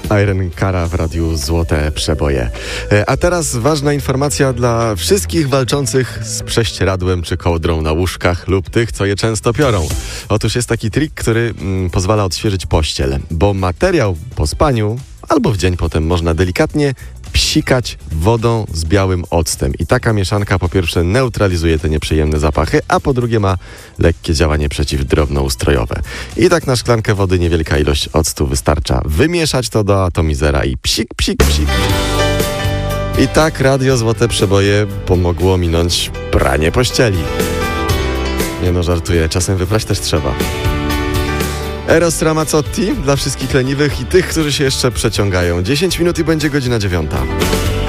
Irene Cara w radiu Złote Przeboje. A teraz ważna informacja dla wszystkich walczących z prześcieradłem czy kołdrą na łóżkach lub tych, co je często piorą. Otóż jest taki trik, który pozwala odświeżyć pościel, bo materiał po spaniu albo w dzień potem można delikatnie psikać wodą z białym octem. I taka mieszanka po pierwsze neutralizuje te nieprzyjemne zapachy, a po drugie ma lekkie działanie przeciwdrobnoustrojowe. I tak na szklankę wody niewielka ilość octu wystarcza. Wymieszać to do atomizera i psik, psik, psik. I tak Radio Złote Przeboje pomogło minąć pranie pościeli. Nie no, żartuję. Czasem wyprać też trzeba. Eros Ramazzotti dla wszystkich leniwych i tych, którzy się jeszcze przeciągają. 10 minut i będzie godzina 9.